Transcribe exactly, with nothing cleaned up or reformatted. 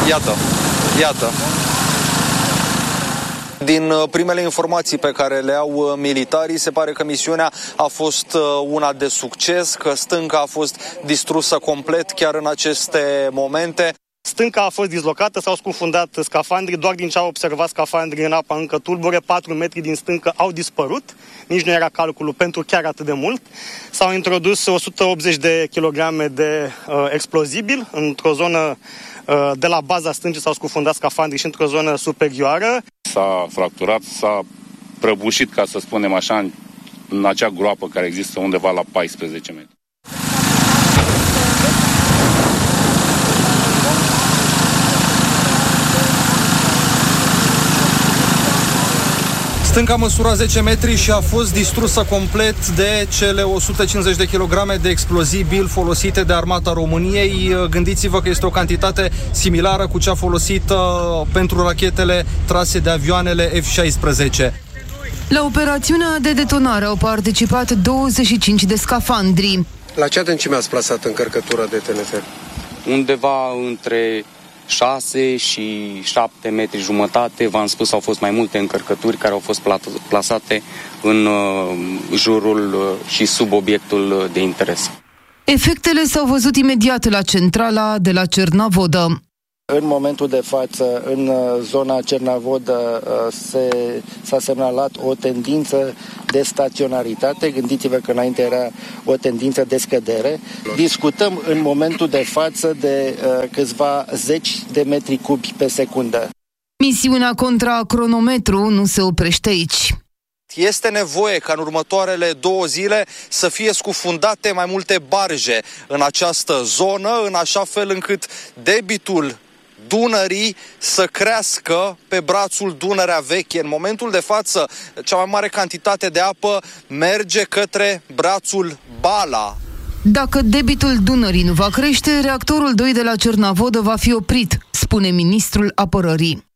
Iată, iată. Din primele informații pe care le au militarii, se pare că misiunea a fost una de succes, că stânca a fost distrusă complet chiar în aceste momente. Stânca a fost dislocată, s-au scufundat scafandrii, doar din ce au observat scafandrii în apa încă tulbure, patru metri din stâncă au dispărut, nici nu era calculul pentru chiar atât de mult. S-au introdus o sută optzeci de kilograme de uh, explozibil într-o zonă uh, de la baza stâncii, s-au scufundat scafandrii și într-o zonă superioară. S-a fracturat, s-a prăbușit, ca să spunem așa, în, în acea groapă care există undeva la paisprezece metri. Stânca măsura zece metri și a fost distrusă complet de cele o sută cincizeci de kilograme de explozibil folosite de Armata României. Gândiți-vă că este o cantitate similară cu cea folosită pentru rachetele trase de avioanele F șaisprezece. La operațiunea de detonare au participat douăzeci și cinci de scafandri. La ce adâncime ați plasat încărcătura de T N F? Undeva între șase și șapte metri jumătate, v-am spus, au fost mai multe încărcături care au fost plasate în uh, jurul uh, și sub obiectul de interes. Efectele s-au văzut imediat la centrala de la Cernavodă. În momentul de față, în zona Cernavodă, se, s-a semnalat o tendință de staționaritate. Gândiți-vă că înainte era o tendință de scădere. Discutăm în momentul de față de uh, câțiva zeci de metri cubi pe secundă. Misiunea contra cronometru nu se oprește aici. Este nevoie ca în următoarele două zile să fie scufundate mai multe barje în această zonă, în așa fel încât debitul Dunării să crească pe brațul Dunărea Veche. În momentul de față, cea mai mare cantitate de apă merge către brațul Bala. Dacă debitul Dunării nu va crește, reactorul doi de la Cernavodă va fi oprit, spune ministrul apărării.